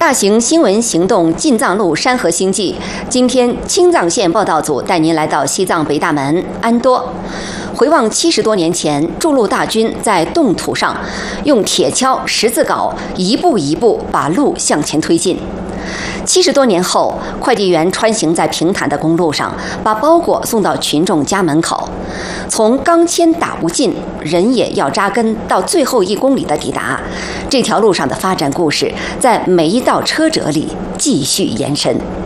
大型新闻行动进藏路山河星际，今天青藏线报道组带您来到西藏北大门安多，回望70多年前，筑路大军在冻土上用铁锹、十字镐一步一步把路向前推进。70多年后，快递员穿行在平坦的公路上，把包裹送到群众家门口。从钢钎打不尽，人也要扎根，到最后1公里的抵达，这条路上的发展故事，在每一道车辙里继续延伸。